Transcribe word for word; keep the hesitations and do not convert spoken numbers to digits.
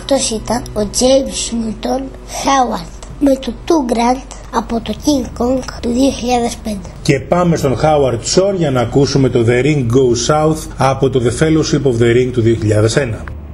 Αυτός ήταν ο James Newton Howard με το Two Grant από το King Kong του δύο χιλιάδες πέντε. Και πάμε στον Howard Shore για να ακούσουμε το The Ring Goes South από το The Fellowship of the Ring του δύο χιλιάδες ένα.